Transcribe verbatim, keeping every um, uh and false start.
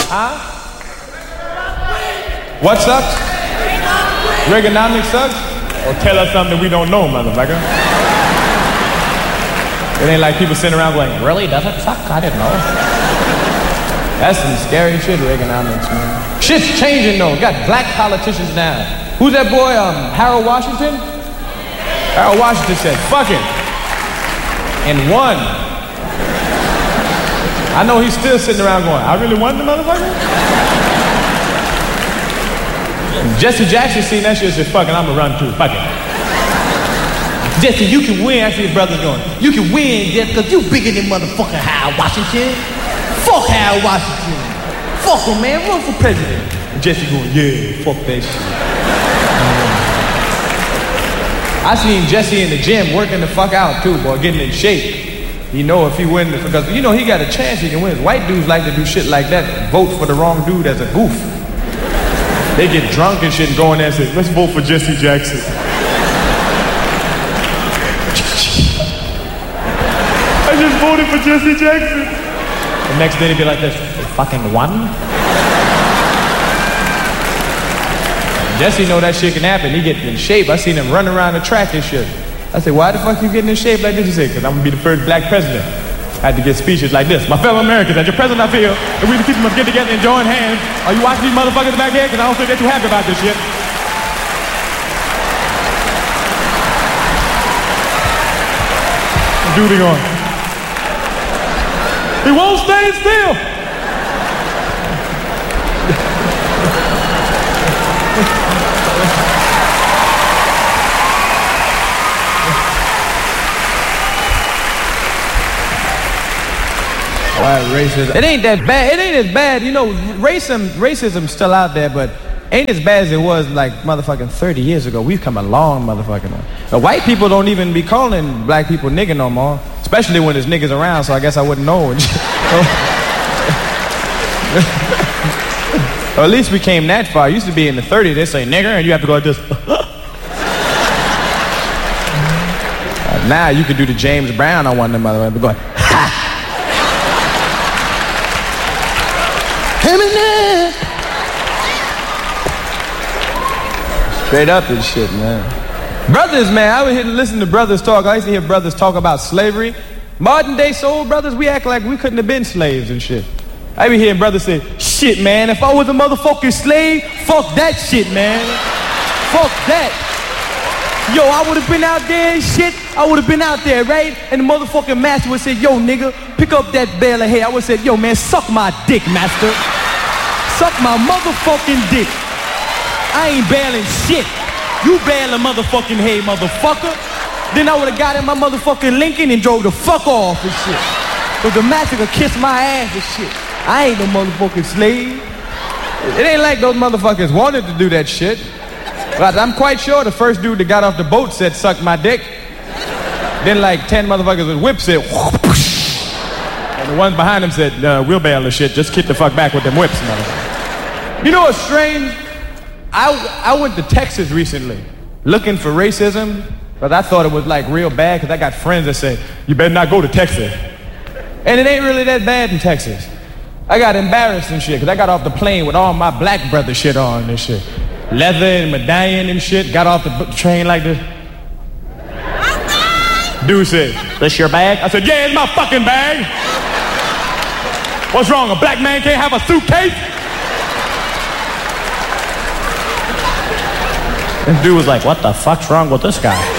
Huh? What sucks? Reaganomics sucks? Or tell us something we don't know, motherfucker. It ain't like people sitting around going, really, does it suck? I didn't know. That's some scary shit, Reaganomics, man. Shit's changing, though. Got black politicians now. Who's that boy, um, Harold Washington? Harold Washington said, fuck it. And won. I know he's still sitting around going, I really won the motherfucker? Jesse Jackson seen that shit and said, fuck it, I'm gonna run too, fuck it. Jesse, you can win. Actually, his brother's going, you can win, Jesse, because you bigger than motherfucking Harold Washington. Fuck Harold Washington. Fuck him, man, run for president. And Jesse going, yeah, fuck that shit. I seen Jesse in the gym working the fuck out too, boy, getting in shape. You know if he wins, because you know he got a chance he can win. White dudes like to do shit like that, vote for the wrong dude as a goof. They get drunk and shit and go in there and say, let's vote for Jesse Jackson. I just voted for Jesse Jackson. The next day they'd be like this, they fucking won? Jesse know that shit can happen. He get in shape. I seen him run around the track and shit. I said, why the fuck you getting in shape like this? He said, because I'm gonna be the first black president. I had to get speeches like this. My fellow Americans, as your president I feel that we the people must get together and join hands. Are you watching these motherfuckers back here? Because I don't think they're too happy about this shit. Duty on. He won't stay still. Racism. It ain't that bad. It ain't as bad. You know, racism, racism's still out there, but ain't as bad as it was like motherfucking thirty years ago. We've come a long motherfucking way. The white people don't even be calling black people nigga no more, especially when there's niggas around, so I guess I wouldn't know. Or at least we came that far. It used to be in the thirties, they say nigger, and you have to go like this. uh, now you could do the James Brown on one of them motherfuckers, going, ha! Straight up and shit, man. Brothers, man, I would hear, listen to brothers talk. I used to hear brothers talk about slavery. Modern day soul brothers, we act like we couldn't have been slaves and shit. I be hearing brothers say, shit, man, if I was a motherfucking slave, fuck that shit, man. Fuck that. Yo, I would have been out there and shit. I would have been out there, right? And the motherfucking master would say, yo, nigga, pick up that bale of hay. I would say, yo, man, suck my dick, master. Suck my motherfucking dick. I ain't bailing shit. You bailing motherfucking hay, motherfucker. Then I would have got in my motherfucking Lincoln and drove the fuck off and shit. So the master could kiss my ass and shit. I ain't no motherfucking slave. It ain't like those motherfuckers wanted to do that shit. But I'm quite sure the first dude that got off the boat said, suck my dick. Then like ten motherfuckers with whips said, whoosh. And the ones behind him said, uh, we'll bail the shit. Just kick the fuck back with them whips, motherfucker. You know what's strange? I, I went to Texas recently looking for racism, but I thought it was like real bad because I got friends that say, you better not go to Texas. And it ain't really that bad in Texas. I got embarrassed and shit because I got off the plane with all my black brother shit on and shit. Leather and medallion and shit. Got off the train like this. Dude said, this your bag? I said, yeah, it's my fucking bag. What's wrong? A black man can't have a suitcase? And dude was like, what the fuck's wrong with this guy?